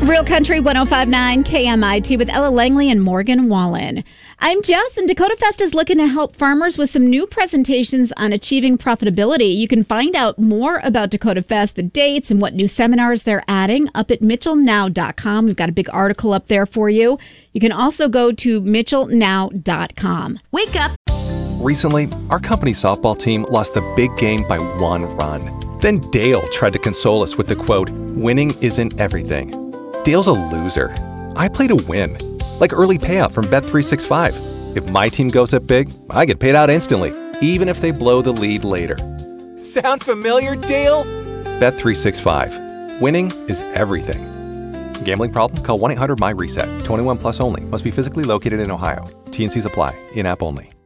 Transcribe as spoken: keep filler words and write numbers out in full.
Real Country one oh five point nine K M I T with Ella Langley and Morgan Wallen. I'm Jess, and Dakota Fest is looking to help farmers with some new presentations on achieving profitability. You can find out more about Dakota Fest, the dates, and what new seminars they're adding up at mitchell now dot com. We've got a big article up there for you. You can also go to mitchell now dot com. Wake up! Recently, our company softball team lost the big game by one run. Then Dale tried to console us with the quote, "Winning isn't everything." Dale's a loser. I play to win. Like early payout from Bet three sixty-five. If my team goes up big, I get paid out instantly, even if they blow the lead later. Sound familiar, Dale? Bet three sixty-five. Winning is everything. Gambling problem? Call one eight hundred M Y RESET. twenty-one plus only. Must be physically located in Ohio. T N Cs apply. In-app only.